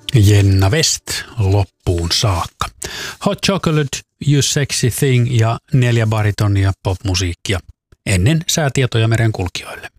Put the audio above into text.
Jenna West loppuun saakka. Hot Chocolate, You Sexy Thing ja 4 baritonia popmusiikkia ennen säätietoja merenkulkijoille.